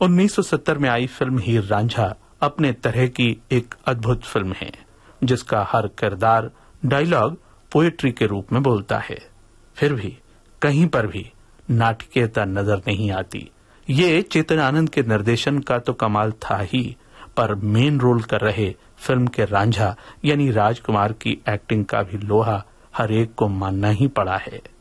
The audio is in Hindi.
1970 में आई फिल्म हीर रांझा अपने तरह की एक अद्भुत फिल्म है, जिसका हर किरदार डायलॉग पोएट्री के रूप में बोलता है। फिर भी कहीं पर भी नाटकीयता नजर नहीं आती। ये चेतन आनंद के निर्देशन का तो कमाल था ही, पर मेन रोल कर रहे फिल्म के रांझा यानी राजकुमार की एक्टिंग का भी लोहा हर एक को मानना ही पड़ा है।